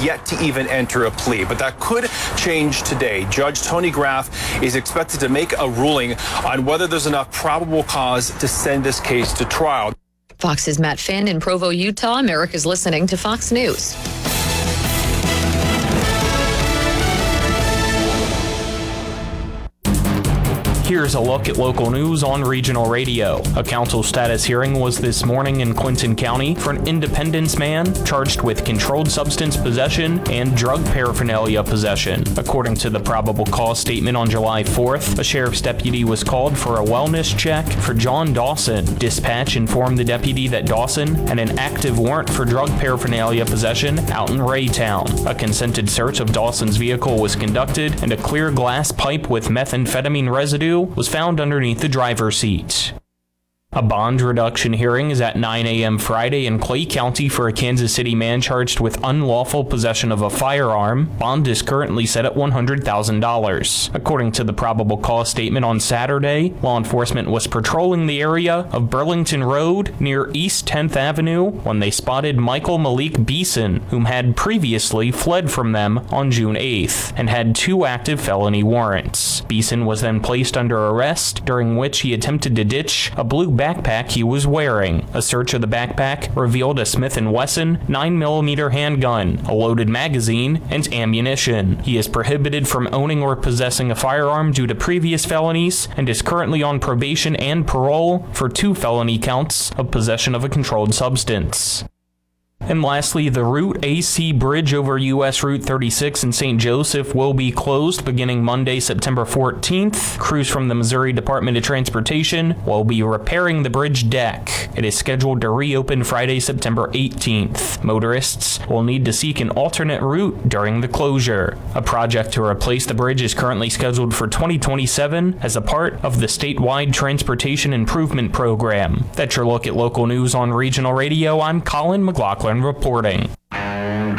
yet to even enter a plea. But that could change today. Judge Tony Graff is expected to make a ruling on whether there's enough probable cause to send this case to trial. Fox's Matt Finn in Provo, Utah. America's listening to Fox News. Here's a look at local news on regional radio. A council status hearing was this morning in Clinton County for an Independence man charged with controlled substance possession and drug paraphernalia possession. According to the probable cause statement on July 4th, a sheriff's deputy was called for a wellness check for John Dawson. Dispatch informed the deputy that Dawson had an active warrant for drug paraphernalia possession out in Raytown. A consented search of Dawson's vehicle was conducted, and a clear glass pipe with methamphetamine residue was found underneath the driver's seat. A bond reduction hearing is at 9 a.m. Friday in Clay County for a Kansas City man charged with unlawful possession of a firearm. Bond is currently set at $100,000. According to the probable cause statement on Saturday, law enforcement was patrolling the area of Burlington Road near East 10th Avenue when they spotted Michael Malik Beeson, whom had previously fled from them on June 8th and had 2 active felony warrants. Beeson was then placed under arrest, during which he attempted to ditch a blue backpack he was wearing. A search of the backpack revealed a Smith & Wesson 9mm handgun, a loaded magazine, and ammunition. He is prohibited from owning or possessing a firearm due to previous felonies and is currently on probation and parole for 2 felony counts of possession of a controlled substance. And lastly, the Route AC Bridge over U.S. Route 36 in St. Joseph will be closed beginning Monday, September 14th. Crews from the Missouri Department of Transportation will be repairing the bridge deck. It is scheduled to reopen Friday, September 18th. Motorists will need to seek an alternate route during the closure. A project to replace the bridge is currently scheduled for 2027 as a part of the statewide Transportation Improvement Program. That's your look at local news on Regional Radio. I'm Colin McLaughlin reporting.